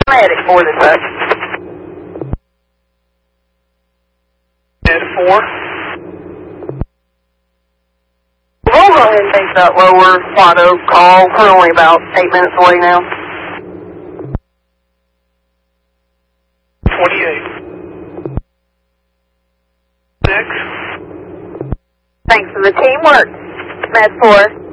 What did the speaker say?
Medic 4 this up. Med 4. We'll go ahead and take that lower White Oak call. We're only about 8 minutes away now. 28. 6. Thanks for the teamwork, Med 4.